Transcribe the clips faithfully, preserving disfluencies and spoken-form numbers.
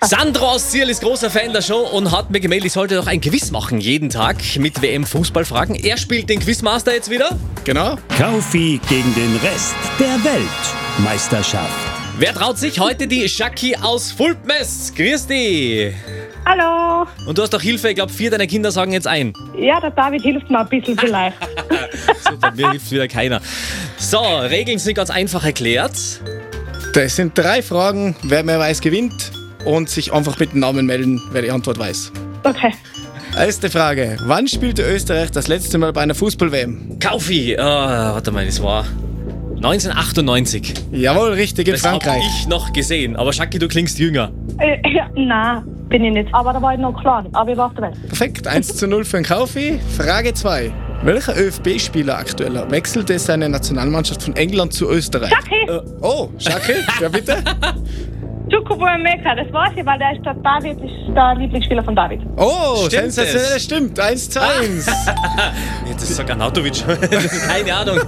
Sandro aus Zierl ist großer Fan der Show und hat mir gemeldet, ich sollte doch ein Quiz machen, jeden Tag mit W M-Fußballfragen. Er spielt den Quizmaster jetzt wieder. Genau. Kaufi gegen den Rest der Weltmeisterschaft. Wer traut sich heute? Die Jackie aus Fulpmes. Grüß dich. Hallo. Und du hast doch Hilfe, ich glaube, vier deiner Kinder sagen jetzt ein. Ja, der David hilft mir ein bisschen vielleicht. Super, mir hilft wieder keiner. So, Regeln sind ganz einfach erklärt. Das sind drei Fragen. Wer mehr weiß, gewinnt. Und sich einfach mit dem Namen melden, wer die Antwort weiß. Okay. Erste Frage. Wann spielte Österreich das letzte Mal bei einer Fußball-W M? Kaufi, oh, warte mal, das war neunzehnhundertachtundneunzig. Jawohl, richtig, in Das habe Frankreich. ich noch gesehen. Aber Jackie, du klingst jünger. Äh, ja, nein, bin ich nicht. Aber da war ich noch klein. Aber ich war auf der Welt. Perfekt, eins zu null für den Kaufi. Frage zwei. Welcher Ö F B-Spieler aktueller wechselte seine Nationalmannschaft von England zu Österreich? Jackie! Äh, oh, Jackie, ja bitte? Chukwuemeka, das weiß ich, weil der ist der David, ist der Lieblingsspieler von David. Oh, Stimmt sensationell, es? das stimmt. eins zu eins. Jetzt ist sogar Nautovic. Keine Ahnung.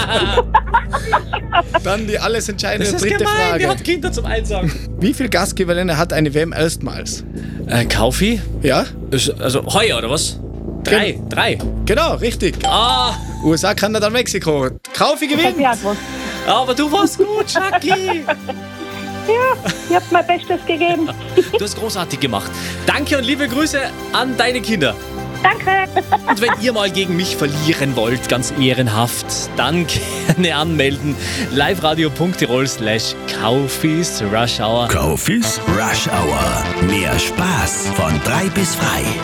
Dann die alles entscheidende Das ist dritte gemein, Frage. die hat Kinder zum Einsagen. Wie viele Gastgeberländer hat eine W M erstmals? Äh, Kaufi? Ja? Also heuer, oder was? Drei, Gen- drei. Genau, richtig. Ah, U S A, Kanada, Mexiko. Kaufi Das hätte gewinnt. ich auch gewusst. aber du warst gut, Jackie. Ja, ich habe mein Bestes gegeben. Du hast großartig gemacht. Danke und liebe Grüße an deine Kinder. Danke. Und wenn ihr mal gegen mich verlieren wollt, ganz ehrenhaft, dann gerne anmelden. liveradio.tirol slash Kaufis Rush Hour. Kaufis Rush Hour. Mehr Spaß von drei bis frei.